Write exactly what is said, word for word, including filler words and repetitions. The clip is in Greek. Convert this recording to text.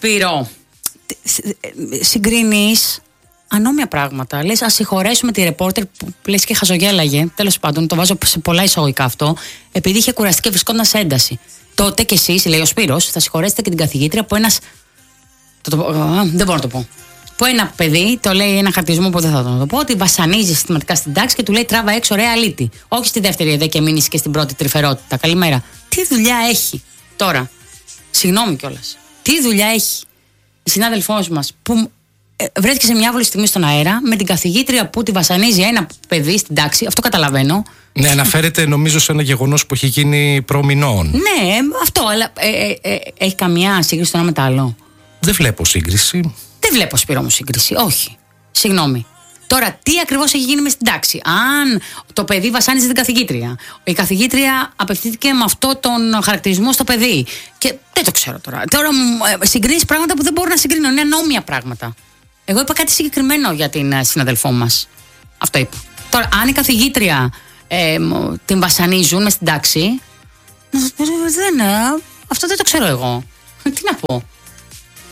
Σπύρο, συγκρίνεις ανώμια πράγματα. Λες, ας συγχωρέσουμε τη ρεπόρτερ που λες και χαζογέλαγε. Τέλος πάντων, το βάζω σε πολλά εισαγωγικά αυτό, επειδή είχε κουραστεί και βρισκόταν σε ένταση. Τότε κι εσείς, λέει ο Σπύρος, θα συγχωρέσετε και την καθηγήτρια που ένας. Το, το, α, δεν μπορώ να το πω. Που ένα παιδί, το λέει ένα χαρτισμό που δεν θα το πω, ότι βασανίζει συστηματικά στην τάξη και του λέει τράβα έξω, ρε αλήτη. Όχι στη δεύτερη εδώ και μείνει και στην πρώτη τρυφερότητα. Καλημέρα. Τι δουλειά έχει τώρα. Συγγνώμη κιόλας. Τι δουλειά έχει η συνάδελφός μας που ε, βρέθηκε σε μια άβολη στιγμή στον αέρα με την καθηγήτρια που τη βασανίζει ένα παιδί στην τάξη. Αυτό καταλαβαίνω. Ναι, αναφέρεται νομίζω σε ένα γεγονός που έχει γίνει προμηνών. Ναι, αυτό, αλλά ε, ε, ε, έχει καμιά σύγκριση το ένα με το άλλο? Δεν βλέπω σύγκριση. Δεν βλέπω, Σπύρο μου, σύγκριση. Όχι. Συγγνώμη. Τώρα, τι ακριβώς έχει γίνει μες στην τάξη? Αν το παιδί βασάνιζε την καθηγήτρια, η καθηγήτρια απευθύνθηκε με αυτό τον χαρακτηρισμό στο παιδί. Και δεν το ξέρω τώρα. Τώρα μου συγκρίνεις πράγματα που δεν μπορώ να συγκρίνω. Είναι ανώμια πράγματα. Εγώ είπα κάτι συγκεκριμένο για την συναδελφό μας. Αυτό είπα. Τώρα, αν η καθηγήτρια ε, την βασανίζουν μες στην τάξη. Δεν, αυτό δεν το ξέρω εγώ. Τι να πω.